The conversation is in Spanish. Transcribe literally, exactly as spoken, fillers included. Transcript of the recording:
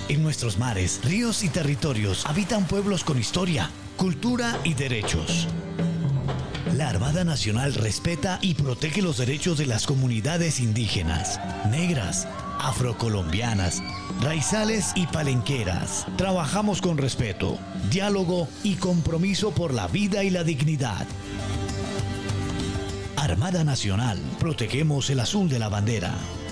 En nuestros mares, ríos y territorios habitan pueblos con historia, cultura y derechos. La Armada Nacional respeta y protege los derechos de las comunidades indígenas, negras, afrocolombianas, raizales y palenqueras. Trabajamos con respeto, diálogo y compromiso por la vida y la dignidad. Armada Nacional, protegemos el azul de la bandera.